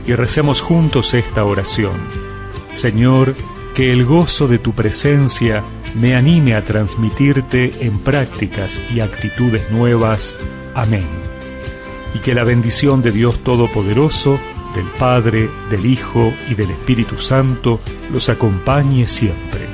y recemos juntos esta oración. Señor, que el gozo de tu presencia me anime a transmitirte en prácticas y actitudes nuevas. Amén. Y que la bendición de Dios Todopoderoso, del Padre, del Hijo y del Espíritu Santo los acompañe siempre.